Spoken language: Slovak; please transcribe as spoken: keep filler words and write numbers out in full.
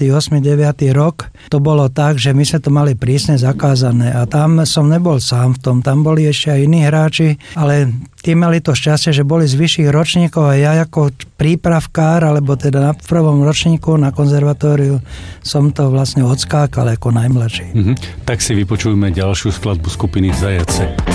deväťdesiatosem deviaty rok to bolo tak, že my sme to mali prísne zakázané a tam som nebol sám v tom, tam boli ešte aj iní hráči, ale tí mali to šťastie, že boli z vyšších ročníkov a ja ako prípravkár, alebo teda na prvom ročníku na konzervatóriu som to vlastne odskákal ako najmladší. Mm-hmm. Tak si vypočujme ďalšiu skladbu skupiny Zajace.